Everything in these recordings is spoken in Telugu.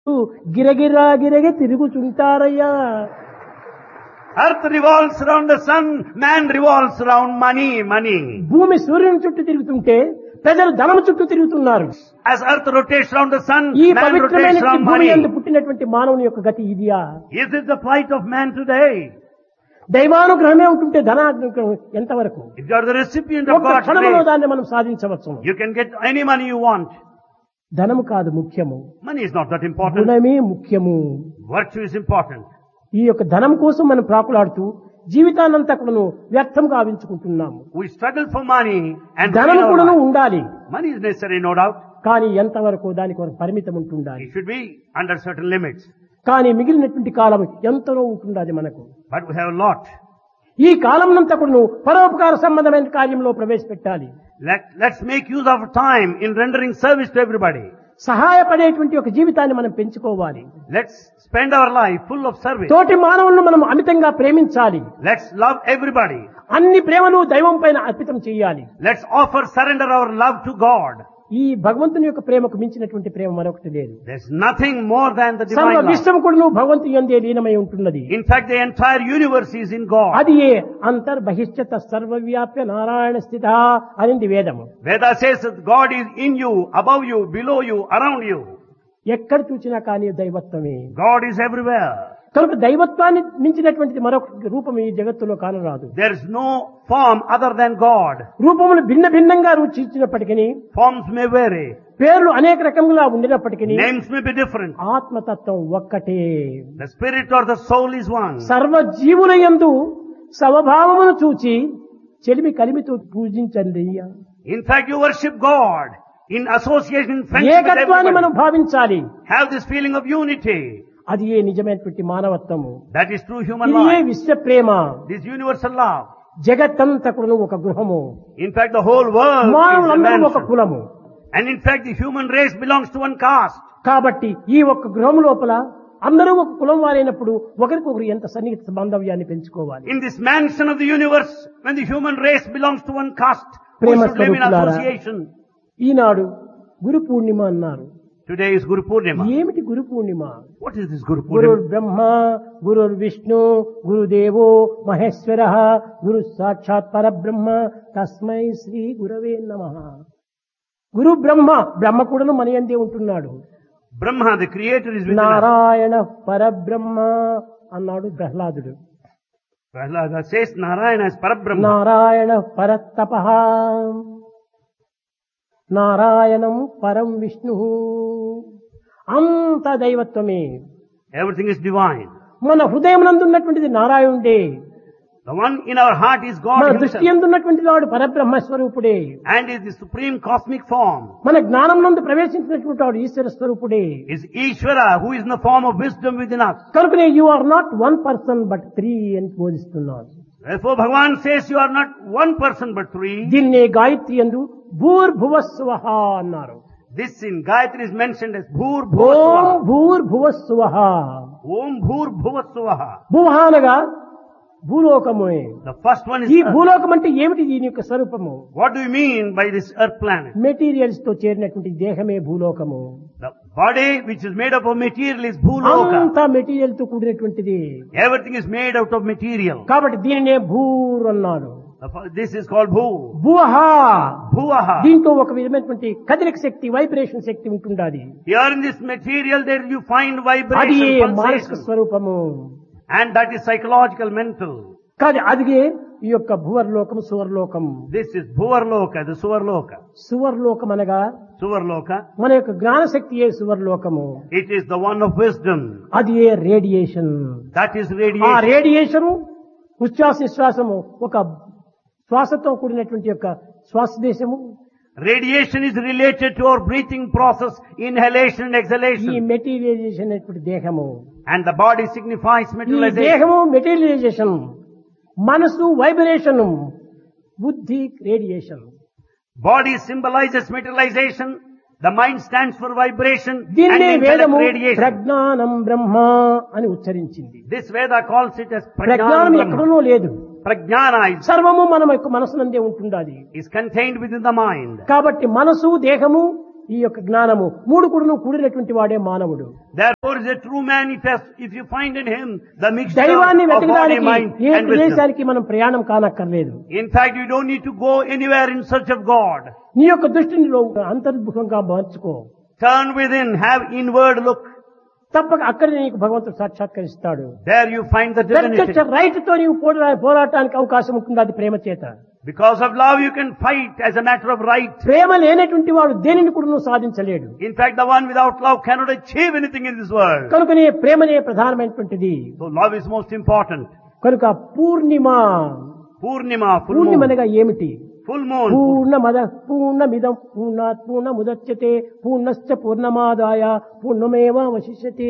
గిరగిరా గిరగి తిరుగుతుంటారయ్యా. Earth revolves around the sun, man revolves around money. భూమి సూర్యుని చుట్టూ తిరుగుతుంటే ప్రజలు ధనము చుట్టూ తిరుగుతున్నారు. As earth rotates around the sun, ఈ man rotates పవిత్రమైన around భూమి money. యందు పుట్టినటువంటి మానవుని యొక్క గతి ఇదియా? Is this the plight of man today? దైవానుగ్రహమే ఉంటుంటే ధనానుగ్రహం ఎంతవరకు? If you are the recipient of ఒక్క God's క్షణంలో grace, దాన్ని మనం సాధించవచ్చు. you can get any money you want. ధనము కాదు ముఖ్యము, Money is not that important. గుణమే ముఖ్యము. Virtue is important. ఈ యొక్క ధనం కోసం మనం ప్రాకులాడుతూ జీవితాన్నంతా కూడాను వ్యర్థం గావించుకుంటున్నాము. We struggle for money and ధనం ruin our కూడాను life. ఉండాలి, Money is necessary, no doubt. కానీ ఎంతవరకు దానికి ఒక పరిమితం ఉంటుండాలి. It should be under certain limits. కానీ మిగిలినటువంటి కాలం ఎంతలో ఉంటుండాలి మనకు. But we have a lot. ఈ కాలంనంతా కూడాను పరోపకార సంబంధమైన కార్యంలో ప్రవేశపెట్టాలి. Let's make use of time in rendering service to everybody. సహాయపడేటువంటి ఒక జీవితాన్ని మనం పెంచుకోవాలి. Let's spend our life full of service. తోటి మానవులను మనం అమితంగా ప్రేమించాలి. Let's love everybody. అన్ని ప్రేమలు దైవం పైన అర్పితం చేయాలి. Let's offer, surrender our love to God. ఈ భగవంతుని యొక్క ప్రేమకు మించినటువంటి ప్రేమ మరొకటి లేదు. There's nothing more than the సర్వ divine love. విశ్వం కూడా భగవంతుని యందే లీనమై ఉంటున్నది. In fact, the entire universe is in God. అది ఏ అంతర్బహిష్యత సర్వవ్యాప్య నారాయణ స్థిత అనింది వేదము. Veda says that God is in you, above you, below you, around you. ఎక్కడ చూసినా కానీ దైవత్వమే. God is everywhere. కనుక దైవత్వాన్ని మించినటువంటిది మరొక రూపం ఈ జగత్తులో కానరాదు. There is no form other than God. రూపములు భిన్న భిన్నంగా రుచించినప్పటికీ, Forms may vary. పేర్లు అనేక రకములుగా ఉండినప్పటికీ Names may be different. ఆత్మతత్వం ఒక్కటే. The spirit or the soul is one. సర్వ జీవుల యందు సమభావమును చూచి చెలిమి కలిమితో పూజించండి. In fact, you worship God in association, friendship with ఏకత్వాన్ని మనం everybody. భావించాలి. Have this feeling of unity. అది ఏ నిజమైనటువంటి మానవత్వము. That is true human ఇది ఏ life. విశ్వ ప్రేమ. This universal love. జగత్తంతా కూడా ఒక గృహము, In fact, the whole world is a మానవులందరూ ఒక mansion. కులము. And in fact, the human race belongs to one caste. కాబట్టి ఈ ఒక్క గృహం లోపల అందరూ ఒక కులం వారైనప్పుడు ఒకరికొకరు ఎంత సన్నిహిత బాంధవ్యాన్ని పెంచుకోవాలి. In this mansion of the universe, when the human race belongs to one caste, we Prema should live in స్వరూపులారా, association. ఈనాడు గురు పూర్ణిమ అన్నారు. Today is Guru Purnima. ఏమిటి Guru Purnima? What is this Guru గురుర్ Purnima? బ్రహ్మ గురుర్ విష్ణు గురుదేవో మహేశ్వర గురు సాక్షాత్ పరబ్రహ్మ తస్మై శ్రీ గురవే నమః. గురు బ్రహ్మ, బ్రహ్మ కూడాను మన యందే ఉంటున్నాడు. Brahma, the creator, is within us. Narayana పరబ్రహ్మ అన్నాడు ప్రహ్లాదుడు. Prahlada says Narayana is Parabrahma. Narayana పరతపః, నారాయణం పరం విష్ణు. అంత దైవత్వమే. Everything is divine. మన హృదయం నందున్నటువంటిది నారాయణుడే. The one in our heart is God మన himself. దృష్టి యందున్నటువంటి వాడు పరబ్రహ్మ స్వరూపుడే. And is the supreme cosmic form. మన జ్ఞానం నందు ప్రవేశించినటువంటి వాడు ఈశ్వర స్వరూపుడే. Is Ishvara, who is in the form of wisdom within us. కనుకనే you are not one person but three అని బోధిస్తున్నాడు. Therefore, Bhagavan says you are not one person but three. దీన్నే గాయత్రి యందు భూర్భువస్సువః అన్నారు. This in Gayatri is mentioned as Bhur Om Bhuvasvaha. భూర్భువస్సువః. Om Bhur Bhuvasvaha. భువః అనగా భూలోకమే. The first one is ఈ earth. భూలోకం అంటే ఏమిటి? దీని యొక్క స్వరూపము What do you mean by this earth planet? Materials తో చేరినటువంటి దేహమే భూలోకము. The body which is made up of material is Bhuloka. అంతా మెటీరియల్ తో కూడినటువంటిది. Everything is made out of material. కాబట్టి దీనినే భూర్ అన్నాడు. This is called Bhu. భువః. Bhuvaha. దీంట్లో ఒక విధమైనటువంటి కదలిక శక్తి, వైబ్రేషన్ శక్తి ఉంటుండాలి. Here in this material there you find అది vibration, మానసిక pulsation. స్వరూపము. And that is psychological, mental. కాదు, అదిగే ఈ యొక్క భువర్లోకం సువర్లోకం. This is Bhuvarloka, the Suvarloka. సువర్లోకం అనగా Suvarloka, మన యొక్క జ్ఞాన శక్తియే సువర్లోకము. it is the one of wisdom. అది ఏ రేడియేషన్. That is ఆ radiation. రేడియేషను ఉచ్ఛ్వాస నిశ్వాసము ఒక శ్వాసతో కూడినటువంటి యొక్క శ్వాసదేశము. Radiation is related to our breathing process, inhalation and ఈ exhalation. మెటీరియలైజేషన్ అనేటువంటి దేహము. And the body signifies ఈ materialization. దేహము మెటీరియలైజేషన్, మనసు వైబ్రేషన్, బుద్ధి radiation. Body symbolizes materialization. The mind stands for vibration. And దీన్నే intellect వేదము radiation. ప్రజ్ఞానం బ్రహ్మ అని ఉచ్చరించింది. This Veda calls it as ప్రజ్ఞానం Prajnana. ఎక్కడనో లేదు. Prajnana సర్వము మన యొక్క మనసునందే ఉంటుండాలి. is contained within the mind. కాబట్టి మనసు దేహము ఈ యొక్క జ్ఞానము మూడు కూడాను కూడినటువంటి వాడే మానవుడు. Therefore is a true man if you find in him the mixture దైవాన్ని of body, వెతకడానికి mind ఏ and wisdom. ప్రదేశానికి మనం ప్రయాణం కానక్కర్లేదు. In fact, you don't need to go anywhere in search of God. నీ యొక్క దృష్టిని అంతర్ముఖంగా మార్చుకో. Turn within, have inward look. తప్పక అక్కడ నీకు భగవంతుడు సాక్షాత్కరిస్తాడు. There you find the divinity. ప్రత్యక్ష రైట్ తో నీవు పోరాటానికి అవకాశం ఉంటుంది. అది ప్రేమ చేత. Because of love you can fight as a matter of right. ప్రేమ లేనటువంటి వాడు దేనిని కూడా నువ్వు సాధించలేడు. In fact, the one without love cannot achieve anything in this world. కనుకనే ప్రేమనే ప్రధానమైనటువంటిది. So love is most important. కనుక పూర్ణిమ Purnima, full పూర్ణిమ moon. అనగా ఏమిటి? Full moon. పూర్ణమిదం పూర్ణాత్ పూర్ణముదచ్యతే పూర్ణశ్చ పూర్ణమాదాయ పూర్ణమేవావశిష్యతే.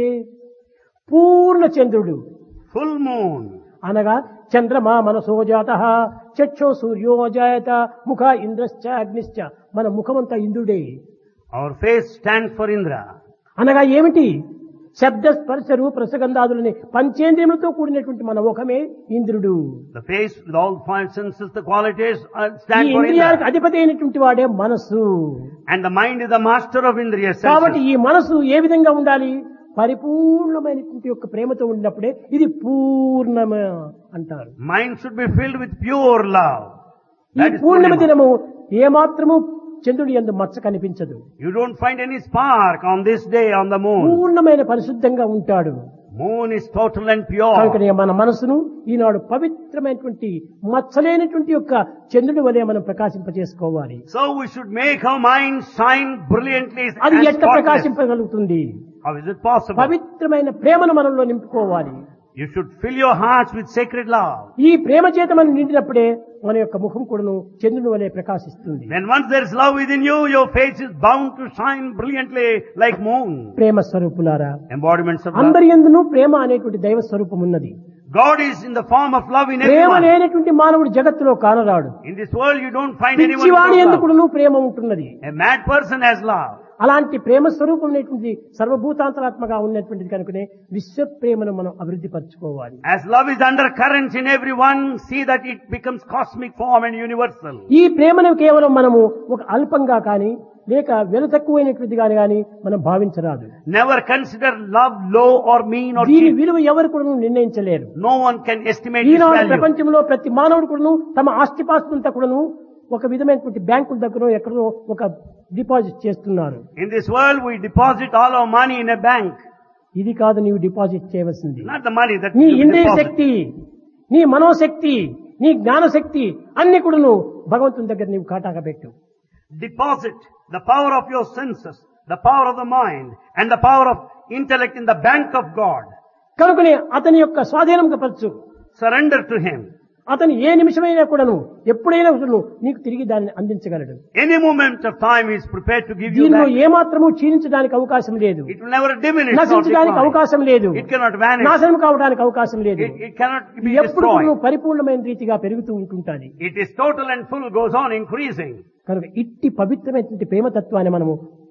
పూర్ణ చంద్రుడు Full moon. అనగా చంద్రమా మనసో జాతః చక్షో సూర్యో జాయత ముఖ ఇంద్రశ్చ అగ్నిశ్చ. మన ముఖమంతా ఇంద్రుడే. Our face stands for Indra. అనగా ఏమిటి? శబ్ద స్పర్శ రూప రసగంధాదులని పంచేంద్రియములతో కూడినటువంటి మన ముఖమే ఇంద్రుడు. The face with all five senses, the qualities ఈ stand for ఇంద్రియాలకు Indra. అధిపతి అయినటువంటి వాడే మనస్సు. And the mind is the master of Indriya కాబట్టి senses. ఈ మనసు ఏ విధంగా ఉండాలి? పరిపూర్ణమైనటువంటి యొక్క ప్రేమతో ఉండినప్పుడే ఇది పూర్ణమ అంటారు. Mind should be filled with pure love. ఈ That is పూర్ణిమ Purnima. దినము ఏమాత్రము చంద్రుడి యందు మచ్చ కనిపించదు. You don't find any spark on this day on the moon. పూర్ణమైన పరిశుద్ధంగా ఉంటాడు. Moon is total and pure. కనుకనే మన మనసును ఈనాడు పవిత్రమైనటువంటి మచ్చలేనటువంటి యొక్క చంద్రుడి వలె మనం ప్రకాశింపజేసుకోవాలి. So we should make our mind shine brilliantly అది and ఎట్లా spotless. ప్రకాశింపగలుగుతుంది? How is it possible? పవిత్రమైన ప్రేమను మనలో నింపుకోవాలి. You should fill your hearts with sacred love. ఈ ప్రేమ చేత మనం నిండినప్పుడే మన యొక్క ముఖం కూడాను చంద్రుని వలె ప్రకాశిస్తుంది. Then once there is love within you, your face is bound to shine brilliantly like moon. ప్రేమ స్వరూపులారా, Embodiments of love. అందరి యందును ప్రేమ అనేటువంటి దైవ స్వరూపం ఉన్నది. God is in the form of love in Prema everyone. లేనటువంటి మానవుడు జగత్తులో కానరాడు. In this world you don't find anyone పిచ్చివాణి యందు without love. కూడాను ప్రేమ ఉంటున్నది. A mad person has love. అలాంటి ప్రేమ స్వరూపం అనేటువంటి సర్వభూతాంతరాత్మగా ఉన్నటువంటిది కనుకనే విశ్వ ప్రేమను మనం అభివృద్ధి పరచుకోవాలి. As love is undercurrent in everyone, see that it becomes cosmic form and universal. ఈ ప్రేమను కేవలం మనము ఒక అల్పంగా కానీ లేక వెల తక్కువైనటువంటిది కానీ మనం భావించరాదు. Never consider love low or mean or దీని cheap. విలువ ఎవరు కూడా నిర్ణయించలేరు. No one can estimate this Eenadu value. ప్రపంచంలో ప్రతి మానవుడు కూడాను తమ ఆస్తిపాస్తులంతా కూడాను ఒక విధమైనటువంటి బ్యాంకుల దగ్గర ఎక్కడో ఒక డిపాజిట్ చేస్తున్నారు. In this world we deposit all our money in a bank. ఇది కాదు నీవు డిపాజిట్ చేయవలసింది. Not the money that నీ you ఇంద్రియ deposit. శక్తి, నీ మనోశక్తి, నీ జ్ఞానశక్తి అన్ని కూడాను భగవంతుని దగ్గర నీవు కాటాగా పెట్టు. Deposit the power of your senses, the power of the mind, and the power of intellect in the bank of God. కనుకనే అతని యొక్క స్వాధీనంగా పరచు. Surrender to Him. అతను ఏ నిమిషమైనా కూడాను ఎప్పుడైనా కూడాను నీకు తిరిగి దాన్ని అందించగలడు. Any moment of time He is prepared to give you దీనిలో back. ఏమాత్రము క్షీణించడానికి అవకాశం లేదు. It will never diminish or నశించడానికి decline. అవకాశం లేదు. It cannot vanish. నాశనం కావడానికి అవకాశం లేదు. It cannot be ఎప్పుడు destroyed. పరిపూర్ణమైన రీతిగా పెరుగుతూ ఉంటుంటాది. It is total and full, goes on increasing. కనుక ఇట్టి పవిత్రమైనటువంటి ప్రేమతత్వాన్ని మనము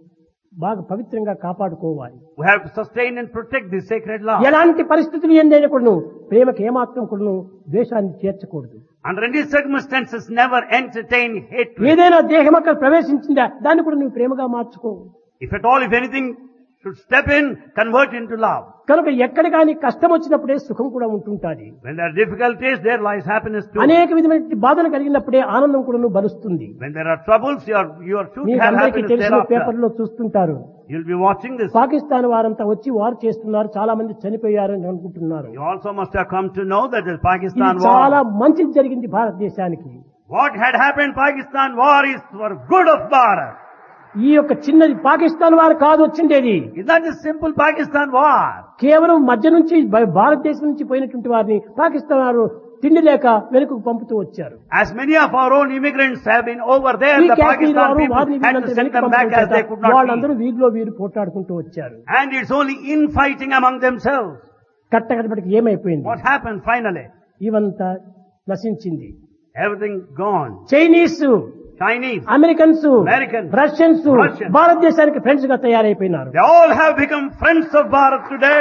బాగా పవిత్రంగా కాపాడుకోవాలి. We have to sustain and protect this sacred love. ఎలాంటి పరిస్థితులు ఏందైనా కూడాను ప్రేమకు ఏమాత్రం కూడాను ద్వేషాన్ని చేర్చకూడదు. Under any circumstances, never entertain hatred. ఏదైనా దేహం అక్కడ ప్రవేశించిందా దాన్ని కూడా నువ్వు ప్రేమగా మార్చుకో. If at all, if anything should step in, convert into love. కనుక ఎక్కడ కానీ కష్టం వచ్చినప్పుడే సుఖం కూడా ఉంటుంటాది. When there are difficulties, there lies happiness too. అనేక విధమైన బాధలు కలిగినప్పుడే ఆనందం కూడా బలుస్తుంది. When there are troubles, you are sure to మీకు have అందరికీ happiness తెలిసిన thereafter. పేపర్లో చూస్తుంటారు. You'll be watching this. Pakistan వారంతా వచ్చి వార్ చేస్తున్నారు, చాలా మంది చనిపోయారు అని అనుకుంటున్నారు. You also must have come to know that the ఇది Pakistan చాలా war. మంచిది జరిగింది భారతదేశానికి. What had happened Pakistan war is for good of Bharat. ఈ యొక్క చిన్నది పాకిస్తాన్ వారు కాదు వచ్చిండేది. It's not a simple Pakistan war. కేవలం మధ్య నుంచి భారతదేశం నుంచి పోయినటువంటి వారిని పాకిస్తాన్ వారు తిండి లేక వెనుకకు పంపుతూ వచ్చారు. As many of our own immigrants have been over there, ఈ the కాశ్మీర్ Pakistan వారు people వారిని had to వీళ్ళంతా send వెనక్కి them back as they could పంపుతూ not వాళ్ళందరూ leave. వీధిలో వీరు పోట్లాడుకుంటూ వచ్చారు. And it's only infighting among themselves. కట్టకడపటికి ఏమైపోయింది? What happened finally? ఇవంతా నశించింది. Everything gone. Chinese, Chinese, Americans, Americans, Russians Russians. భారతదేశానికి ఫ్రెండ్స్ గా తయారైపోయినారు. they all have become friends of Bharat today.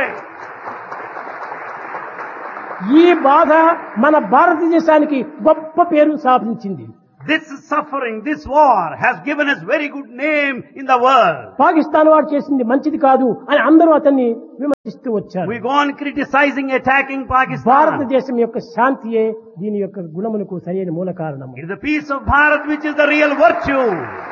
ఈ బాధ మన భారతదేశానికి గొప్ప పేరు సాధించింది. This suffering, this war has given us very good name in the world. Pakistan వాడు చేసింది మంచిది కాదు అని అందరూ అతన్ని విమర్శిస్తూ వచ్చారు. We go on criticizing, attacking Pakistan. భారతదేశం యొక్క శాంతియే దీని యొక్క గుణమునకు సరైన మూల కారణం. It is the peace of Bharat which is the real virtue.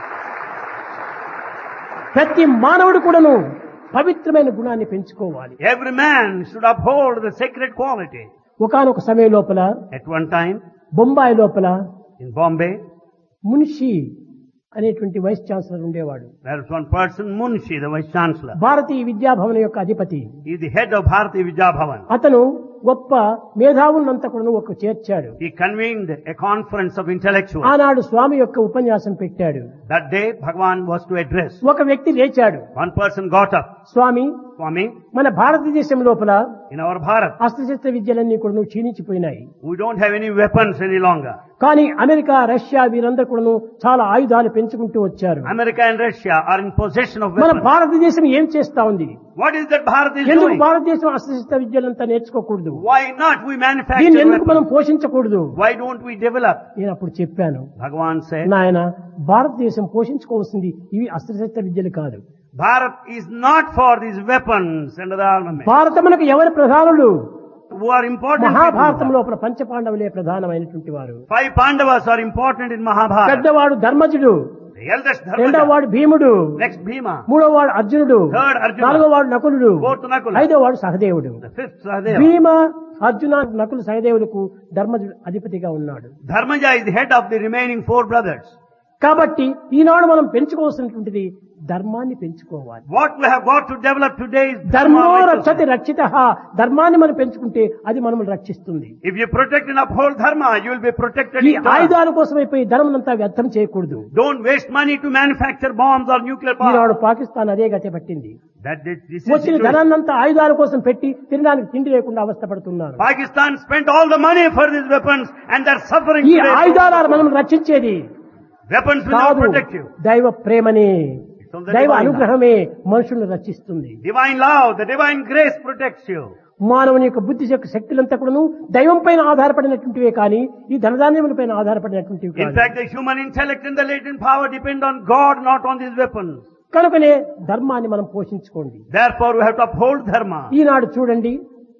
ప్రతి మానవుడు కూడాను పవిత్రమైన గుణాన్ని పెంచుకోవాలి. Every man should uphold the sacred quality. ఒకానొక సమయం లోపల At one time, బొంబాయి లోపల in Bombay, మున్షి అనేటువంటి వైస్ ఛాన్సలర్ ఉండేవాడు. there is one person, Munshi, the vice chancellor. భారతీయ విద్యాభవన్ యొక్క అధిపతి. He is the head of Bharati Vidya Bhavan. అతను గొప్ప మేధావులంతా కూడా ఒక చేర్చాడు. He convened a conference of intellectuals. ఆనాడు స్వామి యొక్క ఉపన్యాసం పెట్టాడు. That day, Bhagavan was to address. ఒక వ్యక్తి లేచాడు. One person got up. స్వామి, Swami, మన భారతదేశం లోపల in our Bharat, అస్త్రశస్త్ర విద్యలన్నీ కూడా క్షీణించిపోయినాయి. we don't have any weapons any longer. కానీ అమెరికా, రష్యా వీరందరూ కూడా చాలా ఆయుధాలు పెంచుకుంటూ వచ్చారు. America and Russia are in possession of మన weapons. భారతదేశం ఏం చేస్తా ఉంది? What is that Bharat is ఎందుకు doing? భారతదేశం అస్త్రశస్త్ర విద్యలంతా నేర్చుకోకూడదు? Why not we దీన్ని manufacture ఎందుకు మనం weapons? పోషించకూడదు? Why don't we develop? నేను అప్పుడు చెప్పాను, Bhagavan said, నాయన, భారతదేశం పోషించుకోవాల్సింది ఇవి అస్త్రశస్త్ర విద్యలు కాదు. Bharat is not for these weapons and other armaments. భారతమునకు ఎవరి ప్రధానులు? Who are important Mahabharatam people. లోపల పంచపాండవులే ప్రధానమైనటువంటి వారు. 5 Pandavas are important in Mahabharata. పెద్దవాడు ధర్మజుడు, The eldest రెండవ Dharmaja, వాడు భీముడు, next Bhima, మూడవ వాడు అర్జునుడు, Third Arjuna, నాలుగవ వాడు నకులుడు, fourth Nakula, ఐదవ వాడు సహదేవుడు. the 5th Sahadeva. భీమ, అర్జున, నకులు, సహదేవులకు ధర్మజుడు అధిపతిగా ఉన్నాడు. Dharmaja is the head of the remaining 4 brothers. కాబట్టి ఈనాడు మనం పెంచుకోవాల్సినటువంటిది ధర్మాన్ని పెంచుకోవాలి. What we have got to develop today is ధర్మో Dharma రక్షతి righteousness. రక్షితః. ధర్మాన్ని మనం పెంచుకుంటే అది మనల్ని రక్షిస్తుంది. If you protect and uphold Dharma, you will be protected ఈ in turn. ఆయుధాల కోసం అయిపోయి ధర్మనంతా వ్యర్థం చేయకూడదు. Don't waste money to manufacture bombs or nuclear power. ఈనాడు పాకిస్తాన్ అదే గతి పట్టింది. This is వచ్చిన situation. ధనాన్నంతా ఆయుధాల కోసం పెట్టి తినడానికి తిండి లేకుండా అవస్థపడుతున్నారు. Pakistan spent all the money for these weapons and they're suffering ఈ today. ఆయుధాలు మనం రక్షించేది Weapons will not కాదు, protect you. దైవ ప్రేమని, from the దైవ divine అనుగ్రహమే మనుషులను రక్షిస్తుంది. Divine love, the divine grace protects you. మానవుని యొక్క బుద్ధి యొక్క శక్తులంతా కూడాను దైవం పైన ఆధారపడినటువంటివే కానీ ఈ ధనధాన్యముల పైన ఆధారపడినటువంటివి In కాదు. fact, the human intellect and the latent power depend on God, not on these weapons. కనుకనే ధర్మాన్ని మనం పోషించుకోండి. Therefore, we have to uphold Dharma. ఈనాడు చూడండి,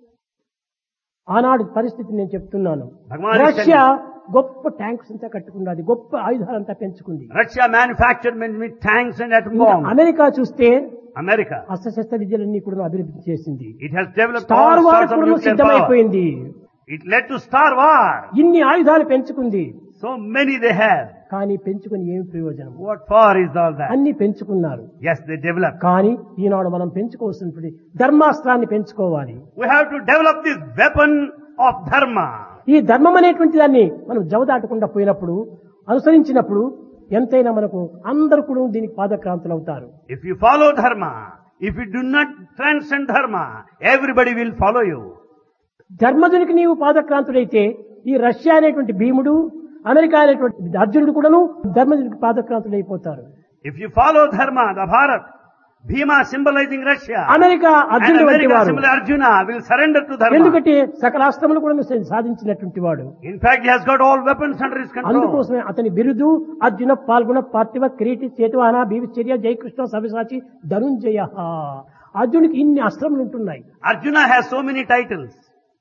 ఆనాడు పరిస్థితి నేను చెప్తున్నాను. భగవాన్ రష్యా గొప్ప ట్యాంక్స్ అంతా కట్టుకున్నది, గొప్ప ఆయుధాలంతా పెంచుకుంది. Russia manufactured many tanks and atom bombs. America చూస్తే America, అస్త్రశస్త్ర విద్యలన్నీ కూడా అభివృద్ధి చేసింది. it has developed star all war sorts of కూడా nuclear power. సిద్ధమైపోయింది. It led to Star War. ఇన్ని ఆయుధాలు పెంచుకుంది, So many they have. కానీ పెంచుకుని ఏమి ప్రయోజనం? What for is all that? అన్ని పెంచుకున్నారు, Yes, they developed. కానీ ఈనాడు మనం పెంచుకోవాల్సినటువంటి ధర్మాస్త్రాన్ని పెంచుకోవాలి. We have to develop this weapon of Dharma. ఈ ధర్మం అనేటువంటి దాన్ని మనం జవదాటకుండా పోయినప్పుడు, అనుసరించినప్పుడు ఎంతైనా మనకు అందరూ కూడా దీనికి పాదక్రాంతులు అవుతారు. If you follow Dharma, if you do not transcend Dharma, everybody will follow you. ధర్మజునికి నీవు పాదక్రాంతుడైతే ఈ రష్యా అనేటువంటి భీముడు, అమెరికా అనేటువంటి అర్జునుడు కూడాను ధర్మజునికి పాదక్రాంతుడైపోతారు. If you follow Dharma, the Bharat, Bhima symbolizing Russia, America and అర్జునుడు వంటి America వారు. symbolizing Arjuna will surrender to Dharma. ఎందుకంటే సకలాస్త్రములు కూడా సాధించినటువంటి వాడు. In fact, he has got all weapons under his control. అందుకోసమే అతని బిరుదు అర్జున, పాల్గొన, పార్థివ, కిరీటి, చేతువాహన, భీమచర్య, జయకృష్ణ, సవ్యసాచి, ధనుంజయ. అర్జునుడికి ఇన్ని అస్త్రములు ఉంటున్నాయి. Arjuna has so many titles.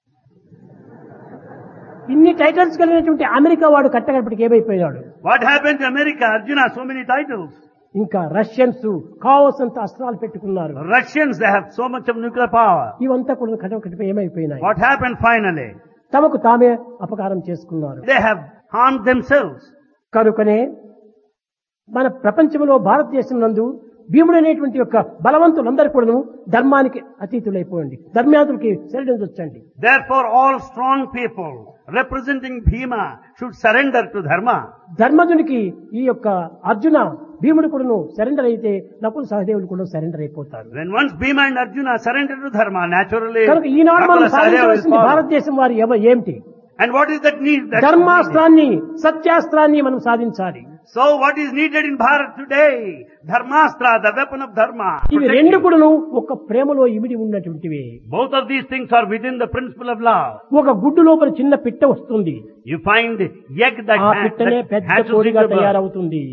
ఇన్ని టైటిల్స్ కలిగినటువంటి అమెరికా వాడు కట్టగడపటికి ఏమైపోయాడు? What happened to America? Arjuna, so many titles. ఇంకా రష్యన్స్ కావలసినంత అస్త్రాలు పెట్టుకున్నారు. Russians, they have so much of nuclear power. ఇవంతా కూడా కట్టగడపటి ఏమైపోయినాయి? What happened finally? తమకు తామే అపకారం చేసుకున్నారు. They have harmed themselves. కనుకనే మన ప్రపంచంలో భారతదేశం నందు భీముడు అనేటువంటి యొక్క బలవంతులందరూ కూడాను ధర్మానికి అతీతులైపోయింది. ధర్మాతులకి శరణొచ్చండి. Therefore, all strong people representing Bhima should surrender to Dharma. ధర్మజునికి ఈ యొక్క అర్జున, భీముడు కూడాను సరెండర్ అయితే నకుల సహదేవులు కూడా సరెండర్ అయిపోతారు. When once Bhima and Arjuna surrender to Dharma, naturally, కనుక ఈనాడు మనం Nakula, Sahadeva will సాధించవలసింది follow. భారతదేశం వారి ఏమిటి? And what is that need? That ధర్మాస్త్రాన్ని, సత్యాస్త్రాన్ని మనం సాధించాలి. So what is needed in Bharat today? Dharmastra, the weapon of Dharma. ఇవి Protect రెండు you. కూడాను ఒక ప్రేమలో ఇమిడి ఉన్నటువంటివి. Both of these things are within the principle of love. ఒక గుడ్డు లోపల చిన్న పిట్ట వస్తుంది, You find egg that ఆ పిట్టనే పెద్ద hatches కోడిగా into bird. తయారవుతుంది.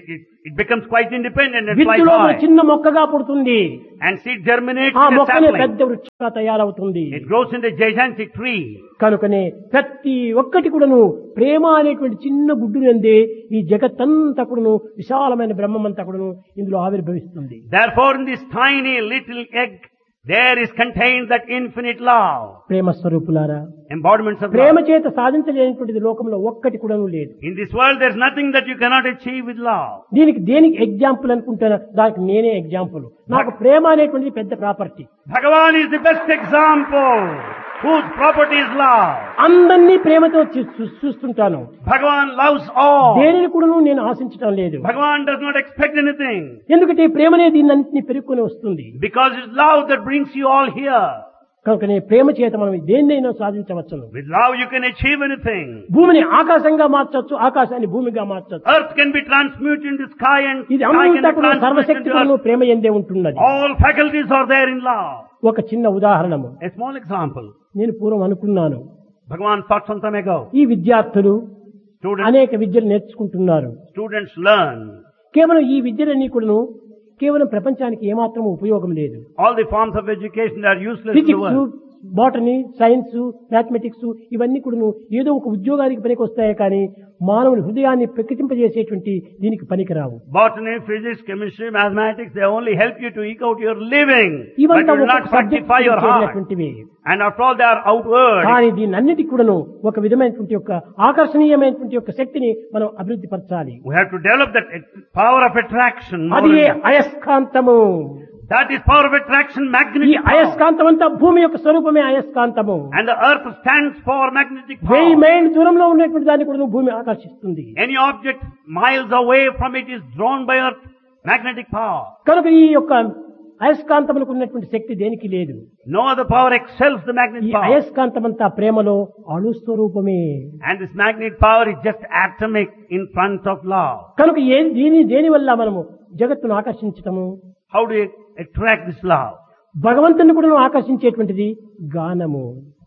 It becomes quite independent and flies విత్తులో high. చిన్న మొక్కగా పుడుతుంది. And seed germinates ఆ in a మొక్కనే sapling. పెద్ద వృక్షంగా తయారవుతుంది. It grows into a gigantic tree. కనుకనే ప్రతి ఒక్కటి కూడాను ప్రేమ అనేటువంటి చిన్న గుడ్డునందే ఈ జగత్తంతా కూడాను విశాలమైన బ్రహ్మమంతా కూడాను ఇందులో ఆవిర్భవిస్తుంది. Therefore, in this tiny little egg, there is contained that infinite love. ప్రేమ స్వరూపులారా, Embodiments of ప్రేమ love. చేత సాధించలేనటువంటిది లోకంలో ఒక్కటి కూడాను లేదు. In this world, there is nothing that you cannot achieve with love. దేనికి ఎగ్జాంపుల్ అనుకుంటారా? దానికి నేనే ఎగ్జాంపుల్. నాకు ప్రేమ అనేటువంటిది పెద్ద property. Bhagavan is the best example whose property is love. అందరినీ ప్రేమతో చూస్తుంటాను. Bhagavan loves all. దేనిని కూడాను నేను ఆశించడం లేదు. Bhagavan does not expect anything. ఎందుకంటే ఈ ప్రేమనే దీన్ని పెరుక్కొని వస్తుంది. Because it's love that brings you all here. కనుకనే ప్రేమ చేత మనం దేన్నైనా సాధించవచ్చును. With love you can achieve anything. భూమిని ఆకాశంగా మార్చొచ్చు, ఆకాశాన్ని భూమిగా మార్చొచ్చు. Earth can be transmuted into sky and ఇది sky can అంతా be కూడా transmuted సర్వశక్తి into కూడాను earth. ప్రేమ ఎందే ఉంటున్నది. All faculties are there in love. ఒక చిన్న ఉదాహరణము A small example. నేను పూర్వం అనుకున్నాను. Bhagavan thought some time ago. ఈ విద్యార్థులు Students, అనేక విద్యలు నేర్చుకుంటున్నారు. students learn. కేవలం ఈ విద్యలన్నీ కూడాను కేవలం ప్రపంచానికి ఏమాత్రం ఉపయోగం లేదు. All the forms of education are useless to the physics, world. Botany, science, mathematics ఇవన్నీ కూడాను ఏదో ఒక ఉద్యోగానికి పనికి వస్తాయి కానీ మానవుని హృదయాన్ని ప్రకటింపజేసేటువంటి దీనికి పనికిరావు. Botany, physics, chemistry, mathematics, they only help you to eke out your living. But ఇవంతా you will ఒక not subject sanctify your heart. చేసినటువంటివి. And after all, they are outward. కానీ దీని అన్నిటికీ కూడాను ఒక విధమైనటువంటి యొక్క ఆకర్షణీయమైనటువంటి యొక్క శక్తిని మనం అభివృద్ధి పరచాలి. We have to develop that power of attraction. more అది and more. అయస్కాంతము. That is power of attraction, ఈ magnetic power. అయస్కాంతం అంతా భూమి యొక్క స్వరూపమే అయస్కాంతము. And the earth stands for magnetic 1000 power. మైళ్ళ దూరంలో ఉన్నటువంటి దాన్ని కూడా భూమి ఆకర్షిస్తుంది. Any object miles away from it is drawn by earth, magnetic power. కనుక ఈ యొక్క అయస్కాంతములకు ఉన్నటువంటి శక్తి దేనికి లేదు. No other power excels the ఈ magnetic power. అయస్కాంతమంతా ప్రేమలో అణు స్వరూపమే. And this magnetic power is just atomic in front of love. కనుక దేని వల్ల మనము జగత్తును ఆకర్షించటము? How do you attract this love? భగవంతుని కూడా ఆకర్షించేటువంటిది గానము.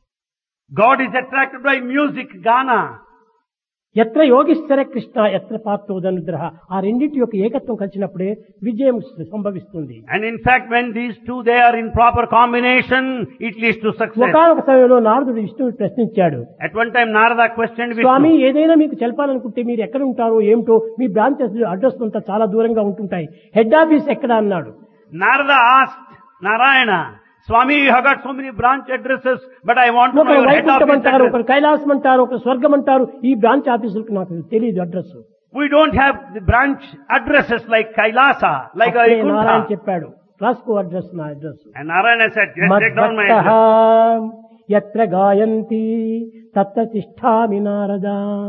God is attracted by music, Gana. ఎత్ర యోగిశ్వర కృష్ణ ఎత్ర పాత్రోదనుగ్రహ, ఆ రెండింటి యొక్క ఏకత్వం కలిసినప్పుడే విజయం సంభవిస్తుంది. And in fact, when these two, they are in proper combination, it leads to success. ఒకనొక సమయంలో నారదుడు విష్ణువుని ప్రశ్నించాడు. At one time, Narada questioned Swamy, Vishnu. ఏదైనా మీకు తెలపాలనుకుంటే మీరు ఎక్కడ ఉంటారో ఏమిటో, మీ బ్రాంచెస్ అడ్రస్ అంతా చాలా దూరంగా ఉంటుంటాయి, హెడ్ ఆఫీస్ ఎక్కడ అన్నాడు. Narada asked Narayana, Swami, you have got so many branch addresses, but I want to know ఒకరు your head వైకుంఠం office అంటారు, address. ఒకరు కైలాసం అంటారు, ఒకరు స్వర్గం అంటారు. ఈ బ్రాంచ్ ఆఫీసులకు నాకు తెలియదు address. We don't have the branch addresses like Kailasa, like Narayana Vaikuntha. చెప్పాడు, రాసుకో అడ్రస్, నా address. And Narayana said, yes, take down my మద్భక్తః address. యత్ర గాయంతి తత్ర తిష్ఠామి నారద.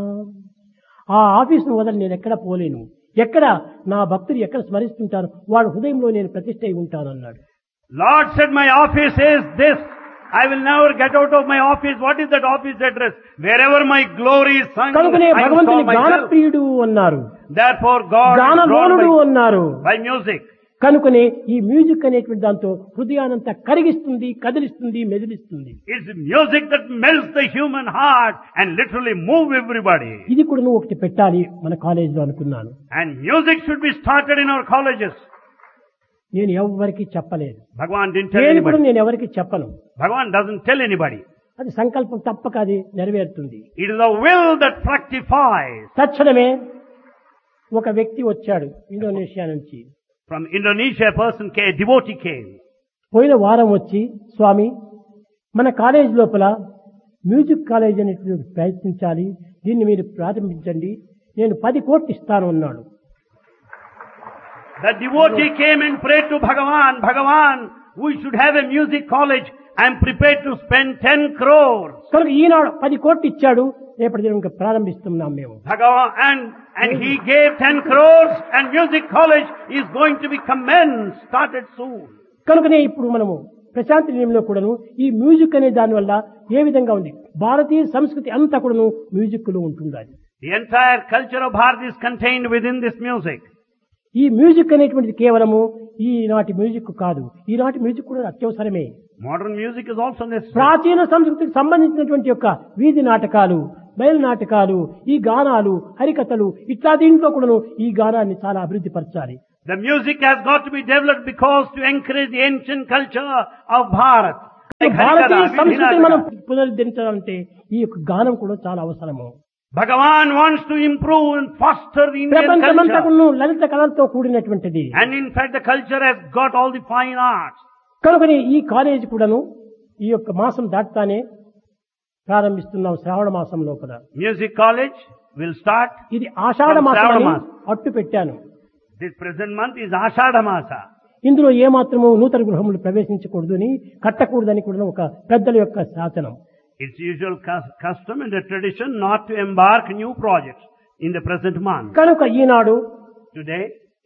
ఆ ఆఫీసును వదిలి నేను ఎక్కడ పోలేను. ఎక్కడ నా భక్తులు ఎక్కడ స్మరిస్తుంటారు, వాడు హృదయంలో నేను ప్రతిష్ఠ అయి ఉంటాను అన్నాడు. Lord said, my office is this. I will never get out of my office. What is that office address? Wherever my glory is sung, కనుకనే I భగవంతుని saw myself. గానప్రియుడు అన్నారు, Therefore God is drawn గానలోనుడు అన్నారు. by music. కనుకనే ఈ మ్యూజిక్ అనేటువంటి దాంతో హృదయానంతా కరిగిస్తుంది, కదిలిస్తుంది, మెదిలిస్తుంది. It's music that melts the human heart and literally move everybody. ఇది కూడా నువ్వు ఒకటి పెట్టాలి మన కాలేజీలో అనుకున్నాను. And music should be started in our colleges. నేను ఎవరికి చెప్పలేదు. Bhagavan didn't tell నేను కూడా anybody. నేను ఎవరికి చెప్పను. Bhagavan doesn't tell anybody. అది సంకల్పం తప్పక అది నెరవేరుతుంది. It is the will that fructifies. తక్షణమే ఒక వ్యక్తి వచ్చాడు ఇండోనేషియా నుంచి. From Indonesia, a person came, a devotee came. పోయిన వారం వచ్చి, స్వామి, మన కాలేజ్ లోపల మ్యూజిక్ కాలేజ్ అనేటువంటి ప్రయత్నించాలి, దీన్ని మీరు ప్రారంభించండి, నేను 10 కోట్లు ఇస్తాను అన్నాడు. The devotee came and prayed to Bhagavan, Bhagavan, we should have a music college. I am prepared to spend 10 crores. కనుక ఈనాడు 10 కోట్లు ఇచ్చాడు, రేపటి దినం ఇంకా ప్రారంభిస్తున్నాం మేము. Bhagavan, and he gave 10 crores and music college is going to be commenced, started soon. కనుకనే ఇప్పుడు మనము ప్రశాంతి నిలయంలో కూడాను ఈ మ్యూజిక్ అనే దాని వల్ల ఏ విధంగా ఉంది, భారతీయ సంస్కృతి అంతా కూడాను మ్యూజిక్ లో ఉంటుంది. అది The entire culture of Bharat is contained within this music. ఈ మ్యూజిక్ అనేటువంటిది కేవలము ఈనాటి మ్యూజిక్ కాదు, ఈనాటి మ్యూజిక్ కూడా అత్యవసరమే. Modern music is also necessary. ప్రాచీన సంస్కృతికి సంబంధించినటువంటి యొక్క వీధి నాటకాలు, బయలునాటకాలు, ఈ గానాలు, హరికథలు ఇట్లా దీంట్లో కూడాను ఈ గానాన్ని చాలా అభివృద్ధి పరచాలి. The music has got to be developed because to encourage the ancient culture of Bharat. Like Bharatiya Harikatha, సంస్కృతిని మనం Vinayaka. పునరుద్ధరించాలంటే ఈ యొక్క గానం కూడా చాలా అవసరము. Bhagavan wants to improve and foster the Indian culture. ప్రపంచమంతకును Lalitha కళలతో కూడినటువంటిది. And in fact the culture has got all the fine arts. కనుకని ఈ కాలేజీ కూడాను ఈ యొక్క మాసం దాటుతానే ప్రారంభిస్తున్నాం శ్రావణ మాసం లోపల. Music college will start. ఇది ఆషాఢ From మాసం శ్రావణ అని మాసం. అట్టు పెట్టాను. This present month is Ashadha Masa. ఇందులో ఏమాత్రము నూతన గృహములు ప్రవేశించకూడదు అని కట్టకూడదని కూడా ఒక పెద్దల యొక్క శాసనం. It's usual custom and a tradition not to embark new projects in the present month. కనుక ఈనాడు Today,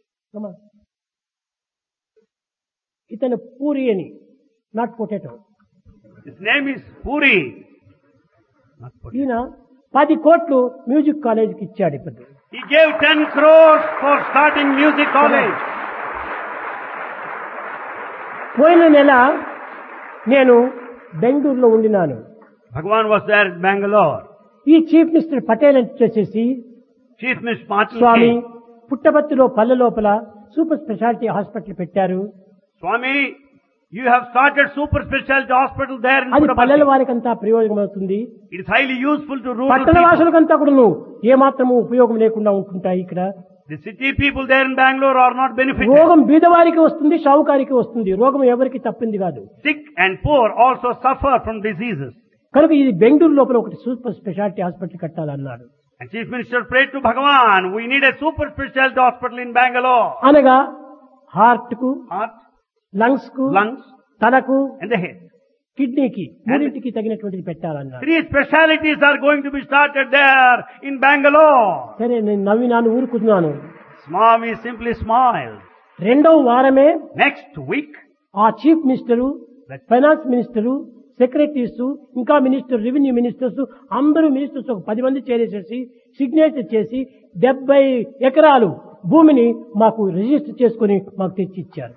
ఇతను పూరి అని not potato his name is Puri. Not Puri. ఈయన 10 కోట్లు మ్యూజిక్ కాలేజీకి ఇచ్చాడు ఇప్పుడు. He gave 10 crores for starting music college. పోయిన నెల నేను బెంగళూరులో ఉండినాను. Bhagavan was there in Bangalore. ఈ చీఫ్ మినిస్టర్ పటేల్ వచ్చేసి Chief Minister Martin స్వామి came. పుట్టపర్తిలో పల్లె లోపల సూపర్ స్పెషాలిటీ హాస్పిటల్ పెట్టారు. Swami, you have started super specialty hospital there in అది పల్లెల Puttaparthi. వారికంతా ప్రయోజనం అవుతుంది. It is highly useful to rural పట్టణ people. వాసులకంతా కూడా ఏమాత్రము ఉపయోగం లేకుండా ఉంటుంటాయి. ఇక్కడ The city people there in Bangalore are not benefited. రోగం బీదవారికి వస్తుంది, షావుకారికి వస్తుంది. రోగం ఎవరికి తప్పింది కాదు. Sick and poor also suffer from diseases. కనుక ఇది బెంగళూరు లోపల ఒకటి super speciality hospital కట్టాలన్నాడు. And Chief Minister prayed to Bhagavan, we need a super specialty hospital in Bangalore. అనగా హార్ట్ కు, Heart, లంగ్స్ కు, lungs, తలకు, and the head. కిడ్నీకి మూడింటికి తగినటువంటిది పెట్టాలన్నాడు. 3 specialities are going to be started there in Bangalore. సరే నేను నవ్వినాను, ఊరుకున్నాను. Swami simply smiled. రెండవ వారమే Next week, ఆ chief minister, finance minister, secretaries, ఇంకా మినిస్టర్, రెవెన్యూ మినిస్టర్స్, అందరూ మినిస్టర్స్ ఒక 10 మంది చేరేసేసి సిగ్నేచర్ చేసి 70 ఎకరాలు భూమిని మాకు రిజిస్టర్ చేసుకుని మాకు తెచ్చి ఇచ్చారు.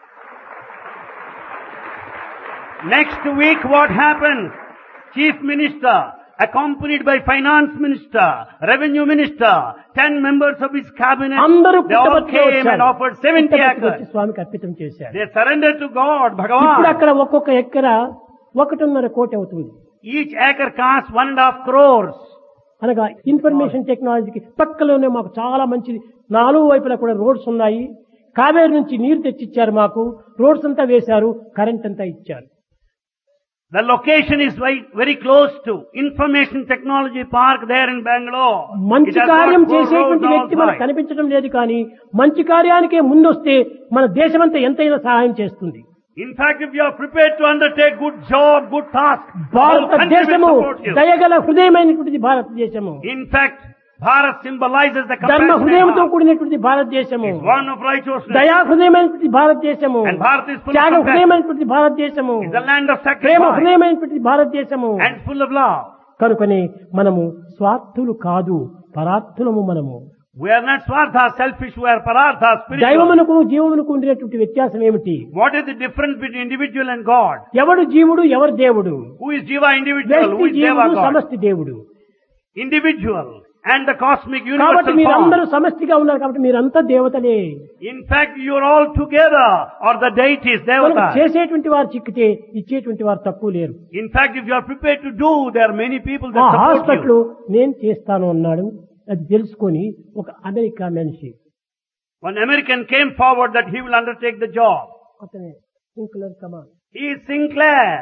next week what happened? Chief Minister, accompanied by Finance Minister, Revenue Minister, 10 members of his cabinet, అందరూ they all పుట్టపర్తిలో came and వచ్చారు. offered 70 పుట్టపర్తికి వచ్చి acres. స్వామికి అర్పితం చేశారు. They surrendered to God, ఇప్పుడు Bhagavan. అక్కడ ఒక్కొక్క ఎకరా 1.5 కోటి అవుతుంది. Each acre costs 1.5 crores. అనగా ఇన్ఫర్మేషన్ టెక్నాలజీకి పక్కలోనే మాకు చాలా మంచిది. 4 వైపులా కూడా రోడ్స్ ఉన్నాయి. కావేరు నుంచి నీరు తెచ్చిచ్చారు మాకు. రోడ్స్ అంతా వేశారు, కరెంట్ అంతా ఇచ్చారు. The location is very close to Information Technology Park there in Bangalore. మంచి It has got కార్యం good చేసేటువంటి roads వ్యక్తి మనకు outside. కనిపించడం లేదు కానీ మంచి కార్యానికే ముందొస్తే మన దేశమంతా ఎంతైనా సహాయం చేస్తుంది. In fact, if you are prepared to undertake good job, good task, the whole country will భారతదేశము support you. దయగల హృదయమైనటువంటిది భారతదేశము. In fact, Bharat symbolizes the ధర్మ compassionate హృదయంతో heart. కూడినటువంటి భారతదేశము. It's one of righteousness. దయా హృదయమైనటువంటి భారతదేశము. And Bharat is full of Tyaga compassion. హృదయమైనటువంటి భారతదేశము. It's the land of Prema sacrifice హృదయమైనటువంటి భారతదేశము. and full of love. కనుకనే మనము స్వార్థులు కాదు, పరార్థులము మనము. We are not swartha, selfish, we are parartha, spiritual. దైవమునకు జీవమునకు ఉండేటువంటి వ్యత్యాసం ఏమిటి? What is the difference between individual and God? ఎవడు జీవుడు, ఎవరు దేవుడు? Who is Jiva individual? Who వ్యక్తి is Deva జీవుడు, God? సమష్టి దేవుడు. Individual and the cosmic కాబట్టి universal మీరందరూ form. సమష్టిగా ఉన్నారు కాబట్టి మీరంతా దేవతలే. In fact, you are all together or the deities, కనుక devatas. చేసేటువంటి వారు చిక్కితే ఇచ్చేటువంటి వారు తక్కువ లేరు. In fact, if you are prepared to do, there are many people ఆ that support హాస్పిటల్ you. నేను చేస్తాను అన్నాడు. అది తెలుసుకొని ఒక అమెరికా మనిషి, One American came forward that he will undertake the job. అతనే sprinkler come on. He is Sinclair.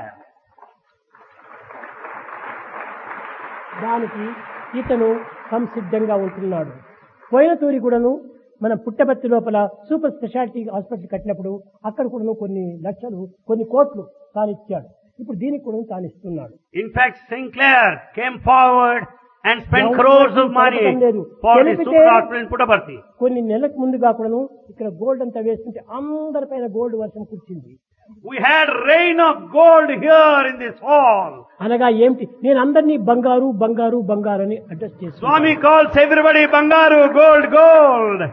దానికి ఇతను సంసిద్ధంగా ఉంటున్నాడు. పోయిన తూరి కూడాను మన పుట్టపర్తి లోపల సూపర్ స్పెషాలిటీ హాస్పిటల్ కట్టినప్పుడు అక్కడ కూడాను కొన్ని లక్షలు, కొన్ని కోట్లు తాను ఇచ్చాడు. ఇప్పుడు దీనికి కూడా తాను ఇస్తున్నాడు. In fact, Sinclair came forward and spent crores of money for the super hospital in Puttaparthi. కొన్ని నెలలకు ముందుగా కూడాను ఇక్కడ గోల్డ్ అంతా వేస్తుంటే అందరిపైన గోల్డ్ వర్షం కురిచింది. We had rain of gold here in this hall. అనగా ఏమిటి? నేను అందరినీ బంగారు బంగారు బంగారు అని అడ్రస్ చేస్తాను. Swami calls everybody Bangaru, gold, gold.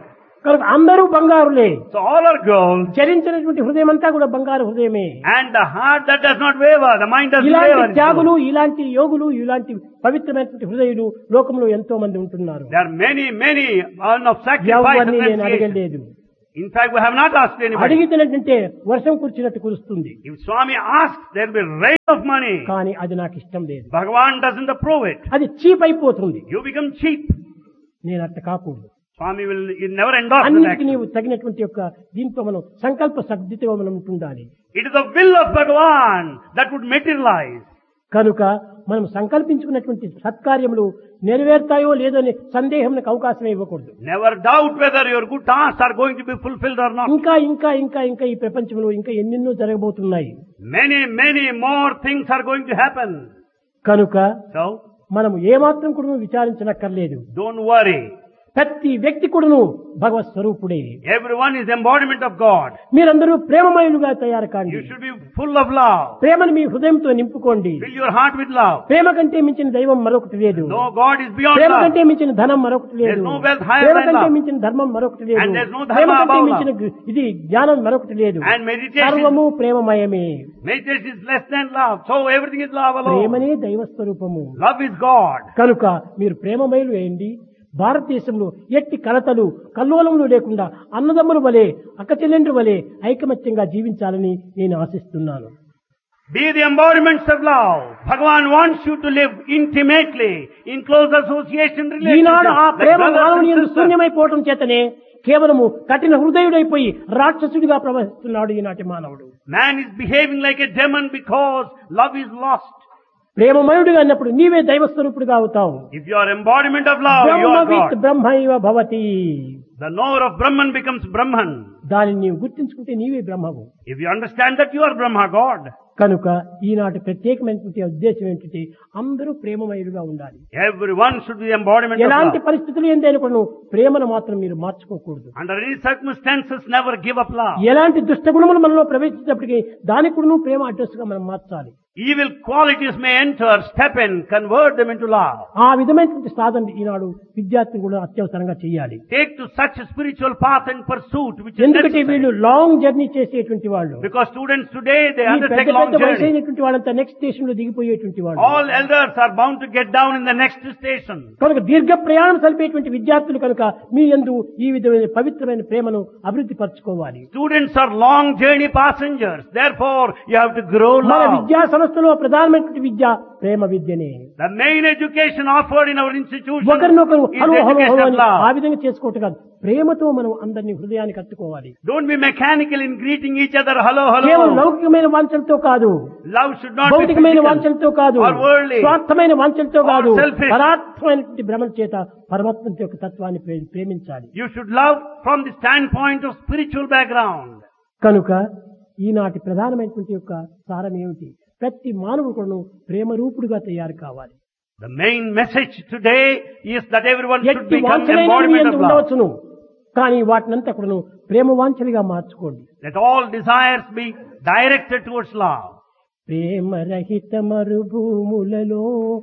కనుక అందరూ బంగారులే. So all are gold. చరించినటువంటి హృదయం అంతా కూడా బంగారు హృదయమే. And the heart that does not waver, the mind doesn't ఇలాంటి waver. త్యాగులు, ఇలాంటి యోగులు, ఇలాంటి పవిత్రమైనటువంటి హృదయులు లోకంలో ఎంతో మంది ఉంటున్నారు. There are many, many of sacrifice and ఎవరిని నేను renunciation. అడగలేదు. In fact, we have not asked anybody. అడిగితేనంటే వర్షం కురిచినట్టు కురుస్తుంది. If Swami asks, there will be rain of money. కానీ అది నాకు ఇష్టం లేదు. Bhagavan doesn't approve it. అది చీప్ అయిపోతుంది. You become cheap. నేను అట్ట కాకూడదు. Swami will never endorse that అన్నిటికీ action. నీవు తగినటువంటి యొక్క దీంతో మనం సంకల్ప సద్ధితో మనం ఉంటుండాలి. It is the will of Bhagavan that would materialize. కనుక మనం సంకల్పించుకున్నటువంటి సత్కార్యములు నెరవేరుతాయో లేదో అనే సందేహంకు అవకాశం ఇవ్వకూడదు. Never doubt whether your good tasks are going to be fulfilled or not. ఇంకా ఇంకా ఇంకా ఇంకా ఈ ప్రపంచంలో ఇంకా ఎన్నెన్నో జరగబోతున్నాయి. Many, many more things are going to happen. కనుక So, మనం ఏమాత్రం కూడా విచారించనక్కర్లేదు. don't worry. ప్రతి వ్యక్తి కూడాను భగవత్ స్వరూపుడే. Everyone is embodiment of God. మీరందరూ ప్రేమమయులుగా తయారు కాండి. You should be full of love. ప్రేమను మీ హృదయంతో నింపుకోండి. Fill your heart with love. ప్రేమ కంటే మించిన దైవం మరొకటి లేదు. No God is beyond Prema love. కంటే మించిన ధనం మరొకటి లేదు. There's no wealth higher ప్రేమ than కంటే love. మించిన ధర్మం మరొకటి లేదు. And there's no dharma ప్రేమ కంటే above మించిన ఇది జ్ఞానం మరొకటి లేదు. And meditation, సర్వము ప్రేమమయమే. meditation is less than love. So everything is love alone. ప్రేమనే దైవ స్వరూపము. Love is God. కనుక మీరు ప్రేమమయులు అయ్యండి. భారతదేశంలో ఎట్టి కలతలు కల్లోలములు లేకుండా అన్నదమ్ముల వలె అక్కచెల్లెండ్రు వలె ఐకమత్యంగా జీవించాలని నేను ఆశిస్తున్నాను. Be the embodiments of love. Bhagavan wants you to live intimately, in close association ఈనాడు ఆ relationship. ప్రేమ Like brothers మానవుని and యందు sisters. శూన్యమైపోవటం చేతనే కేవలము కఠిన హృదయుడైపోయి రాక్షసుడిగా ప్రవహిస్తున్నాడు ఈనాటి మానవుడు. Man is behaving like a demon because love is lost. ప్రేమమయుడిగా అన్నప్పుడు నీవే దైవ స్వరూపుడిగా అవుతావు. If you are embodiment of love, you are బ్రహ్మవిత్ God. బ్రహ్మైవ Bhavati. The knower of Brahman becomes Brahman. దానిని నీవు గుర్తించుకుంటే నీవే బ్రహ్మవు. If you understand that you are Brahma, God. కనుక ఈనాటి ప్రత్యేకమైనటువంటి ఉద్దేశం ఏంటంటే అందరూ ప్రేమమయులుగా ఉండాలి. Everyone should be the embodiment of ఎలాంటి love. పరిస్థితులు ఏంటైనా కూడా నువ్వు ప్రేమను మాత్రం మీరు మార్చుకోకూడదు. Under any circumstances, never give up love. ఎలాంటి దుష్టగుణములు మనలో ప్రవేశించినప్పటికీ దానికి కూడా నువ్వు ప్రేమ అడ్రస్ గా మనం మార్చాలి. Evil qualities may enter, step in, convert them into love. ఆ విధమైనటువంటి సాధన ఈనాడు విద్యార్థులు కూడా అత్యవసరంగా చేయాలి. Take to such a spiritual path and pursuit which is ఎందుకంటే వీళ్ళు necessary. లాంగ్ జర్నీ చేసేటువంటి వాళ్ళు. Because students today, they ఈ undertake పెద్ద long పెద్ద వయసు journey. అయినటువంటి వాళ్ళంతా నెక్స్ట్ స్టేషన్ లో దిగిపోయేటువంటి వాళ్ళు. All elders are bound to get down in the next station. కనుక దీర్ఘ ప్రయాణం సరిపేటువంటి విద్యార్థులు కనుక మీ యందు ఈ విధమైన పవిత్రమైన ప్రేమను అభివృద్ధి పరచుకోవాలి. Students are long journey passengers. Therefore, you have to grow మన love. విద్యా సంస్థలో ప్రధానమైనటువంటి విద్య ప్రేమ విద్యనే. The main education offered in our institution ఒకరినొకరు is hello hello education hello of అని ఆ love. విధంగా చేసుకోవటం కాదు. ప్రేమతో మనం అందరినీ హృదయాన్ని కట్టుకోవాలి. Don't be mechanical in greeting each other. Hello, కేవలం hello. లౌకికమైన వాంఛలతో కాదు, Love should not be భౌతికమైన physical వాంఛలతో కాదు, or worldly. స్వార్థమైన వాంఛలతో or కాదు, selfish. పరాత్మైనటువంటి భ్రమల చేత పరమాత్మ యొక్క తత్వాన్ని ప్రేమించాలి. You should love from the standpoint of spiritual background. కనుక ఈనాటి ప్రధానమైనటువంటి యొక్క సారం ఏమిటి? ప్రతి మానవుడు కూడా ప్రేమ రూపుడుగా తయారు కావాలి. The main message today is that everyone should ఎట్టి become వాంఛలైన embodiment of love. ఉండవచ్చును, కానీ వాటినంతా కూడా ప్రేమ వాంఛలుగా మార్చుకోండి. Let all desires be directed towards love. ప్రేమ రహిత మరుభూములలో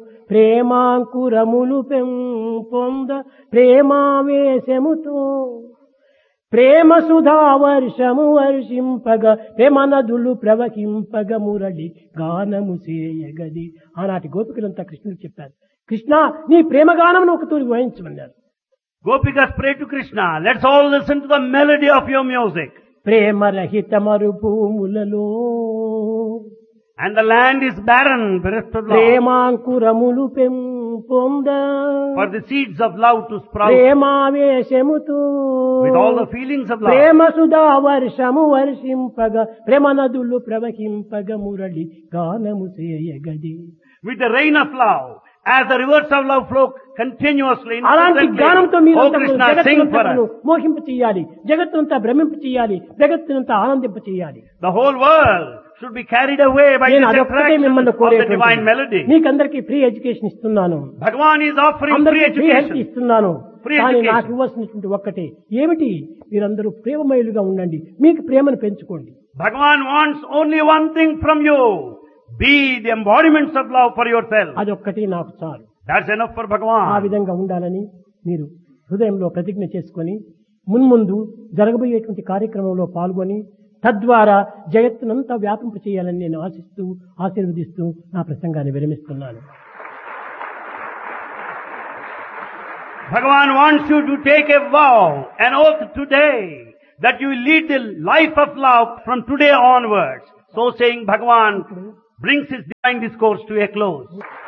ప్రేమాంకురములు పెంపొంద ప్రేమావేశముతో ప్రేమ సుధా వర్షము వర్షింపగ ప్రేమ నదులు ప్రవహింపగ మురళి గానము చేయగది. ఆనాటి గోపికలంతా కృష్ణుడు చెప్పారు, కృష్ణ నీ ప్రేమ గానమును ఒక తూరి వహించమన్నారు. Gopikas pray to Krishna. Let's all listen to the melody of your music. ప్రేమ రహిత మరుభూములలో And the land is barren, bereft of love. ప్రేమాంకురములు పెంపొంద For the seeds of love to sprout ప్రేమావేశముతో with all the feelings of love. ప్రేమ సుధా వర్షము వర్షింపగ ప్రేమ నదులు ప్రవహింపగ మురళి గానము చేయగది. With the rain of love, as the rivers of love flow continuously. అలాంటి గానంతో మీరు Oh Krishna, sing for us. మోహింప చేయాలి, జగత్తునంతా భ్రమింప చేయాలి, జగత్తునంతా ఆనందింప చేయాలి. The whole world should be carried away by నేను this అదొక్కటే attraction మిమ్మల్ని of the divine కోరేటువంటి melody. మీకందరికీ ఫ్రీ ఎడ్యుకేషన్ ఇస్తున్నాను, Bhagavan is offering free అందరికీ ఫ్రీ హెల్త్ education. ఇస్తున్నాను. Free కానీ education. నాకు ఇవ్వాల్సినటువంటి ఒక్కటే ఏమిటి? మీరందరూ ప్రేమమయులుగా ఉండండి, మీకు ప్రేమను పెంచుకోండి. Bhagavan wants only one thing from you. Be the embodiments of love for yourself. అదొక్కటి నాకు చాలు. That's enough for ఆ Bhagavan. విధంగా ఉండాలని మీరు హృదయంలో ప్రతిజ్ఞ చేసుకొని మున్ముందు జరగబోయేటువంటి కార్యక్రమంలో పాల్గొని తద్వారా జగత్తునంతా వ్యాపింప చేయాలని నేను ఆశిస్తూ ఆశీర్వదిస్తూ నా ప్రసంగాన్ని విరమిస్తున్నాను. Bhagavan wants you to take a vow, an oath today, that you will lead the life of love from today onwards. So saying, Bhagavan brings his divine discourse to a close.